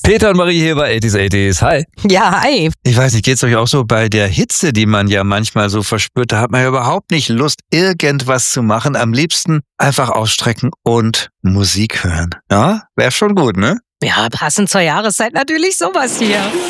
Peter und Marie hier bei 80s 80s. Hi. Ja, hi. Ich weiß nicht, geht's euch auch so bei der Hitze, die man ja manchmal so verspürt? Da hat man ja überhaupt nicht Lust, irgendwas zu machen. Am liebsten einfach ausstrecken und Musik hören. Ja, wäre schon gut, ne? Ja, passend zur Jahreszeit natürlich sowas hier.